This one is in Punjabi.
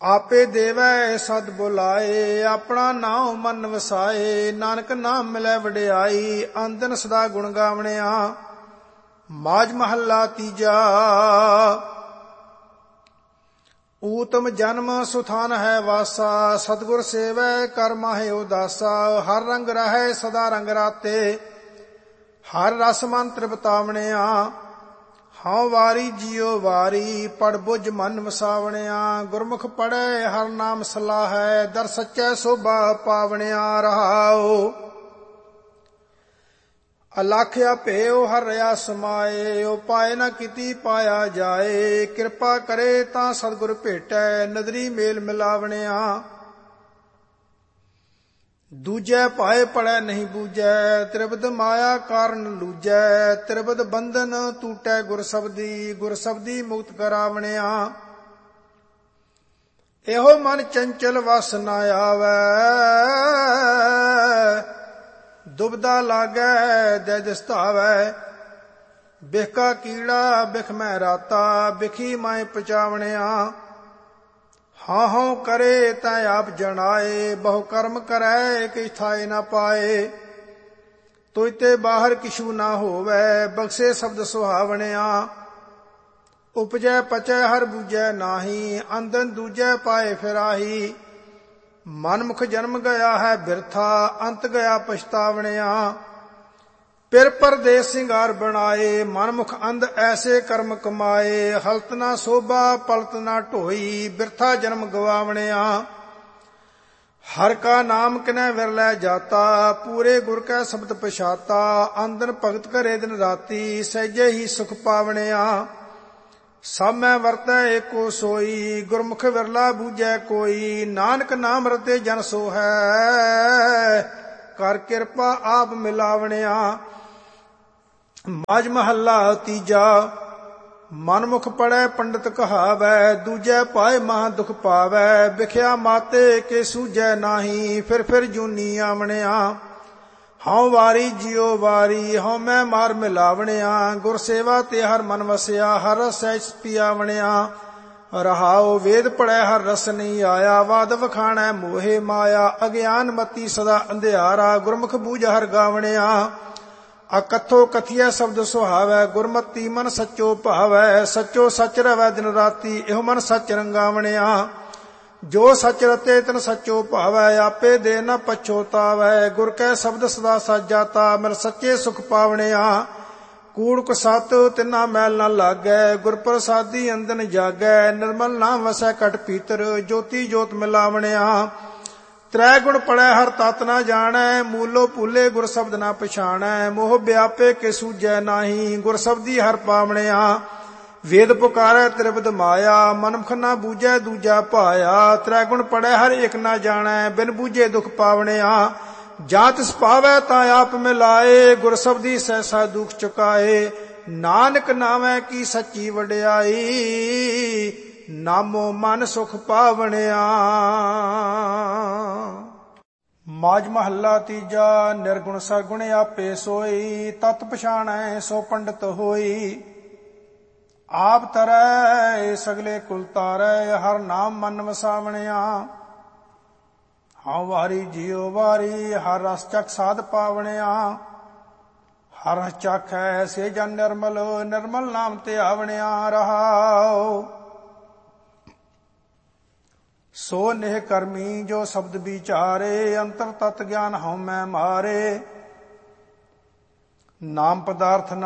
ਆਪੇ ਦੇਵੈ ਸਦ ਬੁਲਾਏ, ਆਪਣਾ ਨਾਉ ਮਨ ਵਸਾਏ। ਨਾਨਕ ਨਾਮ ਮਿਲੈ ਵਡਿਆਈ, ਆਨੰਦਨ ਸਦਾ ਗੁਣ ਗਾਵਣਿਆ। ਮਾਝ ਮਹੱਲਾ ਤੀਜਾ। ਊਤਮ ਜਨਮ ਸੁਥਾਨ ਹੈ ਵਾਸਾ, ਸਤਿਗੁਰ ਸੇਵੈ ਕਰ ਮਾਹੇ ਉਦਾਸਾ। ਹਰ ਰੰਗ ਰਹੈ ਸਦਾ ਰੰਗ ਰਾਤੇ, ਹਰ ਰਸ ਮਨ ਤ੍ਰਿਪਤਾਵਣਿਆ। ਹਉ ਵਾਰੀ ਜਿਉ ਵਾਰੀ, ਪੜ ਬੁਝ ਮਨ ਵਸਾਵਣਿਆ। ਗੁਰਮੁਖ ਪੜੈ ਹਰ ਨਾਮ ਸਲਾਹੈ, ਦਰ ਸੱਚੈ ਸੋਭਾ ਪਾਵਣਿਆ। ਰਹਾਉ ਅਲਖ ਭੇਉ ਹਰ ਰਿਆ ਸਮਾਏ, ਉਪਾਇ ਨ ਕੀਤੀ ਪਾਇਆ ਜਾਏ। ਕਿਰਪਾ ਕਰੇ ਤਾਂ ਸਤਿਗੁਰ ਭੇਟੈ, ਨਦਰੀ ਮੇਲ ਮਿਲਾਵਣਿਆ। ਦੂਜੈ ਭਾਏ ਪੜੈ ਨਹੀਂ ਬੂਝੈ, ਤ੍ਰਿਬਦ ਮਾਇਆ ਕਾਰਨ ਲੂਝੈ। ਤ੍ਰਿਬਦ ਬੰਧਨ ਟੂਟੈ ਗੁਰ ਸਬਦੀ, ਗੁਰ ਸਬਦੀ ਮੁਕਤ ਕਰਾਵਣਿਆ। ਇਹੋ ਮਨ ਚੰਚਲ ਵਸ ਨ ਆਵੈ, ਦੁਬਦਾ ਲਾਗੈ ਜੈ ਦਿਸ ਧਾਵੈ। ਬਿਖਕਾ ਕੀੜਾ ਬਿਖ ਮੈਂ ਰਾਤਾ, ਬਿਖੀ ਮੈਂ ਪਚਾਵਣਿਆ। ਹਾਂ ਹਾਂ ਕਰੇ ਤੈ ਆਪ ਜਣਾਏ, ਬਹੁ ਕਰਮ ਕਰੈ ਕਿਛ ਥਾਇ ਨ ਪਾਏ। ਤੁਝ ਤੇ ਬਾਹਰ ਕਿਛੂ ਨਾ ਹੋਵੈ, ਬਖਸ਼ੇ ਸ਼ਬਦ ਸੁਹਾਵਣਿਆ। ਉਪਜੈ ਪਚੈ ਹਰ ਬੂਝੈ ਨਾਹੀ, ਅੰਦਨ ਦੂਜੈ ਪਾਏ ਫਿਰਾਹੀ। ਮਨਮੁਖ ਜਨਮ ਗਿਆ ਹੈ ਬਿਰਥਾ, ਅੰਤ ਗਿਆ ਪਛਤਾਵਣਿਆ। ਪਿਰ ਪਰਦੇਸ ਸਿੰਗਾਰ ਬਣਾਏ, ਮਨਮੁਖ ਅੰਧ ਐਸੇ ਕਰਮ ਕਮਾਏ। ਹਲਤ ਨਾ ਸੋਭਾ ਪਲਤ ਨਾ ਢੋਈ, ਬਿਰਥਾ ਜਨਮ ਗਵਾਵਣਿਆ। ਹਰ ਕਾ ਨਾਮ ਕਿਨੈ ਵਿਰਲੇ ਜਾਤਾ, ਪੂਰੇ ਗੁਰ ਕੈ ਸ਼ਬਦ ਪਛਾਤਾ। ਆਨੰਦਨ ਭਗਤ ਘਰੇ ਦਿਨ ਰਾਤੀ, ਸਹਿਜੇ ਹੀ ਸੁਖ ਪਾਵਣਿਆ। ਸਭ ਮੈਂ ਵਰਤੈ ਏਕੋ ਸੋਈ, ਗੁਰਮੁਖ ਵਿਰਲਾ ਬੂਝੈ ਕੋਈ। ਨਾਨਕ ਨਾਮ ਰਤੇ ਜਨ ਸੋ ਹੈ, ਕਰ ਕਿਰਪਾ ਆਪ ਮਿਲਾਵਣਿਆ। ਮਾਝ ਮਹੱਲਾ ਤੀਜਾ। ਮਨਮੁਖ ਪੜੈ ਪੰਡਿਤ ਕਹਾਵੈ, ਦੂਜੈ ਪਾਏ ਮਹਾ ਦੁਖ ਪਾਵੈ। ਬਿਖਿਆ ਮਾਤੇ ਕੇ ਸੂਝੈ ਨਾਹੀ, ਫਿਰ ਜੂਨੀ ਆਵਣਿਆ। ਹਉ ਵਾਰੀ ਜਿਉ ਵਾਰੀ, ਹਉ ਮੈਂ ਮਾਰ ਮਿਲਾਵਣਿਆ। ਗੁਰ ਸੇਵਾ ਤੇ ਹਰ ਮਨ ਵਸਿਆ, ਹਰ ਰਸ ਸਹਿਜ ਪਿਆਵਣਿਆ। ਰਹਾਉ ਵੇਦ ਪੜੈ ਹਰ ਰਸ ਨਹੀਂ ਆਇਆ, ਵਾਦ ਵਖਾਣੈ ਮੋਹੇ ਮਾਇਆ। ਅਗਿਆਨ ਮਤੀ ਸਦਾ ਅੰਧਿਆਰਾ, ਗੁਰਮੁਖ ਬੂਝ ਹਰ ਗਾਵਣਿਆ। ਅਕਥੋ ਕਥੀਐ ਸ਼ਬਦ ਸੁਹਾਵੈ, ਗੁਰਮਤੀ ਮਨ ਸੱਚੋ ਭਾਵੈ। ਸੱਚੋ ਸੱਚ ਰਵੈ ਦਿਨ ਰਾਤੀ, ਇਹੋ ਮਨ ਸੱਚ ਰੰਗਾਵਣਿਆ। ਜੋ ਸੱਚ ਰਤੇ ਤਿਨ ਸੱਚੋ ਭਾਵੈ, ਆਪੇ ਦੇ ਨ ਪਛੋਤਾਵੈ। ਗੁਰ ਕੈ ਸ਼ਬਦ ਸਦਾ ਸੱਚ ਜਾਤਾ, ਮਿਲ ਸੱਚੇ ਸੁਖ ਪਾਵਣਿਆ। ਕੂੜ ਕੁਸਤ ਤਿਨਾ ਮੈਲ ਨ ਲਾਗੈ, ਗੁਰ ਪ੍ਰਸਾਦੀ ਅੰਦਨ ਜਾਗੈ। ਨਿਰਮਲ ਨਾਮ ਵਸੈ ਘਟ ਭੀਤਰ, ਜੋਤੀ ਜੋਤ ਮਿਲਾਵਣਿਆ। ਤ੍ਰੈ ਗੁਣ ਪੜੈ ਹਰ ਤਤ ਨਾ ਜਾਣੈ, ਮੂਲੋ ਭੂਲੇ ਗੁਰ ਸ਼ਬਦ ਨਾ ਪਛਾਣੈ। ਮੋਹ ਵਿਆਪੇ ਕੇ ਸੂਝੈ ਨਾਹੀ, ਗੁਰ ਸ਼ਬਦੀ ਹਰ ਪਾਵਣਿਆ। ਵੇਦ ਪੁਕਾਰੈ ਤ੍ਰਿਬਦ ਮਾਇਆ, ਮਨਮੁਖ ਨਾ ਬੂਝੈ ਦੂਜਾ ਭਾਇਆ। ਤ੍ਰੈ ਗੁਣ ਪੜੈ ਹਰ ਇੱਕ ਨਾ ਜਾਣੈ, ਬਿਨ ਬੂਝੇ ਦੁਖ ਪਾਵਣਿਆ। ਜਾਂ ਤਿਸ ਪਾਵੈ ਤਾਂ ਆਪ ਮਿਲਾਏ, ਗੁਰ ਸ਼ਬਦੀ ਸਹਿਸਾ ਦੁਖ ਚੁਕਾਏ। ਨਾਨਕ ਨਾਮੈ ਕੀ ਸੱਚੀ ਵਡਿਆਈ, ਨਾਮੋ ਮਨ ਸੁਖ ਪਾਵਣਿਆ। ਮਾਝ ਮਹੱਲਾ ਤੀਜਾ। ਨਿਰਗੁਣ ਸਰਗੁਣ ਆਪੇ ਸੋਈ, ਤਤ ਪਛਾਣੈ ਸੋ ਪੰਡਿਤ ਹੋਈ। ਆਪ ਤਰੈ ਸਗਲੇ ਕੁਲ ਤਾਰੈ, ਹਰ ਨਾਮ ਮਨ ਵਸਾਵਣਿਆ। ਹਉ ਵਾਰੀ ਜਿਉ ਵਾਰੀ, ਹਰ ਰਸ ਚਖ ਸਾਧ ਪਾਵਣਿਆ। ਹਰ ਰਸ ਚਖੈ ਸੇ ਜਨ ਨਿਰਮਲ, ਨਿਰਮਲ ਨਾਮ ਤੇ ਆਵਣਿਆ। ਰਹਾਉ ਸੋ ਨਿਹ ਕਰਮੀ ਜੋ ਸ਼ਬਦ ਵਿਚਾਰੇ, ਅੰਤਰ ਤਤ ਗਿਆਨ ਹਉ ਮੈਂ ਮਾਰੇ। ਨਾਮ ਪਦਾਰਥ